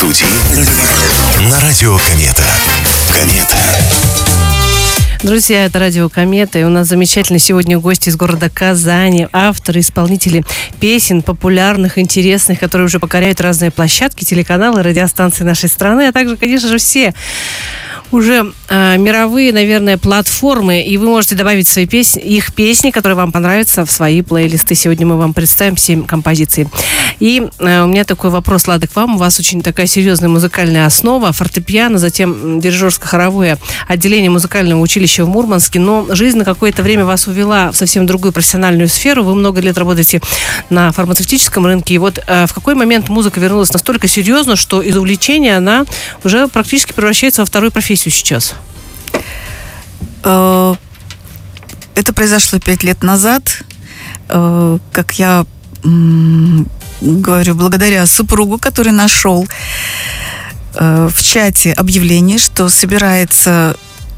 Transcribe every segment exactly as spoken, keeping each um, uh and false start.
студии на радио Комета. Комета. Друзья, это радио Комета, и у нас замечательный сегодня гость из города Казани, авторы, исполнители песен популярных, интересных, которые уже покоряют разные площадки, телеканалы, радиостанции нашей страны, а также, конечно же, все уже э, мировые, наверное, платформы, и вы можете добавить свои песни, их песни, которые вам понравятся, в свои плейлисты. Сегодня мы вам представим семь композиций. И э, у меня такой вопрос, Лада, к вам. У вас очень такая серьезная музыкальная основа, фортепиано, затем дирижерско-хоровое отделение музыкального училища в Мурманске, но жизнь на какое-то время вас увела в совсем другую профессиональную сферу. Вы много лет работаете на фармацевтическом рынке, и вот э, в какой момент музыка вернулась настолько серьезно, что из увлечения она уже практически превращается во вторую профессию сейчас? Это произошло пять лет назад, как я говорю, благодаря супругу, который нашел в чате объявление, что собирается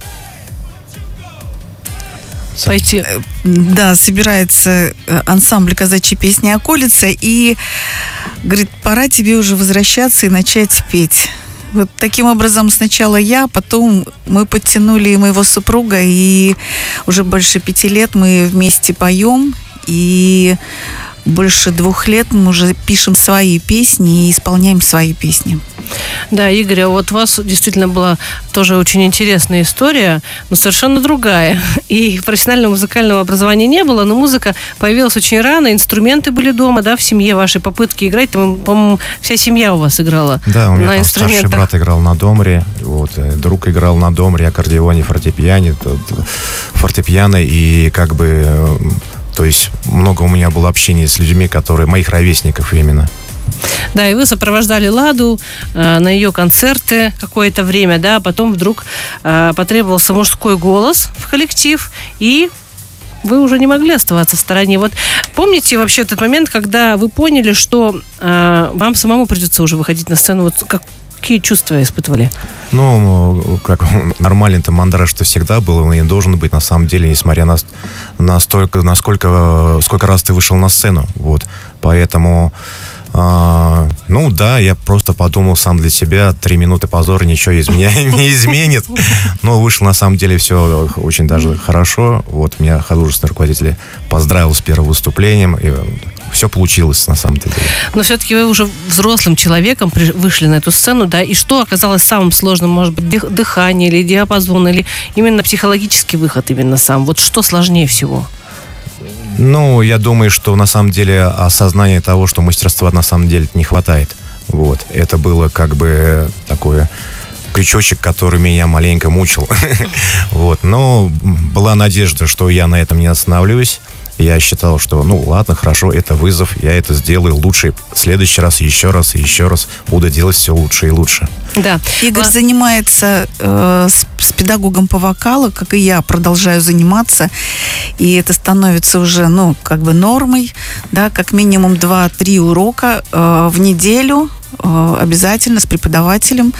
пойти. Да, собирается ансамбль казачьей песни «Околица», и говорит, пора тебе уже возвращаться и начать петь. Вот таким образом сначала я, потом мы подтянули моего супруга, и уже больше пяти лет мы вместе поем, и больше двух лет мы уже пишем свои песни и исполняем свои песни. Да, Игорь, а вот у вас действительно была тоже очень интересная история, но совершенно другая. И профессионального музыкального образования не было, но музыка появилась очень рано, инструменты были дома, да, в семье, ваши попытки играть, там, по-моему, вся семья у вас играла. Да, у меня на там инструментах. Старший брат играл на домре, вот, друг играл на домре, аккордеоне, фортепиане, фортепиано, и как бы, то есть много у меня было общения с людьми, которые, моих ровесников именно. Да, и вы сопровождали Ладу э, на ее концерты какое-то время, да, а потом вдруг э, потребовался мужской голос в коллектив, и вы уже не могли оставаться в стороне. Вот помните вообще этот момент, когда вы поняли, что э, вам самому придется уже выходить на сцену? Вот как, какие чувства испытывали? Ну, как нормальный-то мандраж, что всегда был, он и должен быть, на самом деле, несмотря на, на столько, насколько, сколько раз ты вышел на сцену, вот, поэтому... А, ну да, я просто подумал сам для себя, три минуты позора ничего из меня не изменит. Но вышло на самом деле все очень даже хорошо. Вот меня художественный руководитель поздравил с первым выступлением, и все получилось на самом деле. Но все-таки вы уже взрослым человеком вышли на эту сцену, да, и что оказалось самым сложным? Может быть, дыхание или диапазон, или именно психологический выход именно сам? Вот что сложнее всего? Ну, я думаю, что на самом деле осознание того, что мастерства на самом деле не хватает. Вот. Это было как бы такое крючочек, который меня маленько мучил. Вот. Но была надежда, что я на этом не остановлюсь. Я считал, что, ну, ладно, хорошо, это вызов, я это сделаю лучше. В следующий раз, еще раз, и еще раз буду делать все лучше и лучше. Да. Игорь Л... занимается э, с, с педагогом по вокалу, как и я, продолжаю заниматься. И это становится уже, ну, как бы нормой, да, как минимум два-три урока э, в неделю. Обязательно с преподавателем.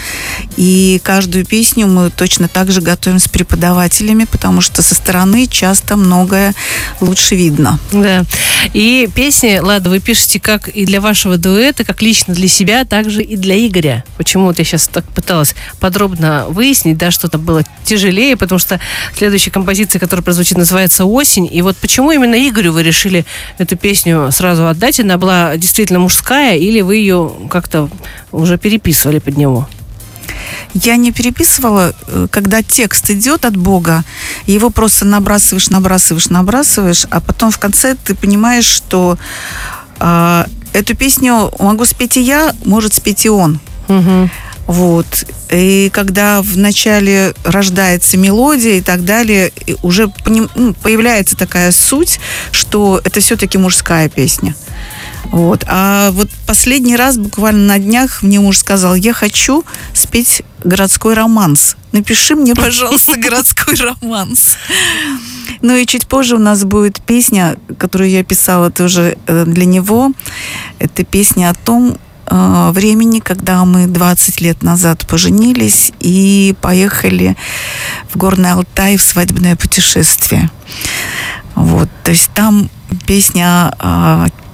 И каждую песню мы точно так же готовим с преподавателями, потому что со стороны часто многое лучше видно. Да. И песни, Лада, вы пишете как и для вашего дуэта, как лично для себя, так же и для Игоря. Почему вот я сейчас так пыталась подробно выяснить, да, что-то было тяжелее, потому что следующая композиция, которая прозвучит, называется «Осень». И вот почему именно Игорю вы решили эту песню сразу отдать? Она была действительно мужская, или вы ее как-то уже переписывали под него? Я не переписывала. Когда текст идет от Бога, его просто набрасываешь, набрасываешь, набрасываешь, а потом в конце ты понимаешь, что э, эту песню могу спеть и я, может спеть и он. Угу. Вот. И когда вначале рождается мелодия и так далее, уже появляется такая суть, что это все-таки мужская песня. Вот. А вот последний раз, буквально на днях, мне муж сказал: я хочу спеть городской романс. Напиши мне, пожалуйста, городской романс. Ну и чуть позже у нас будет песня, которую я писала тоже для него. Это песня о том э, времени, когда мы двадцать лет назад поженились и поехали в Горный Алтай в свадебное путешествие. Вот. То есть там песня о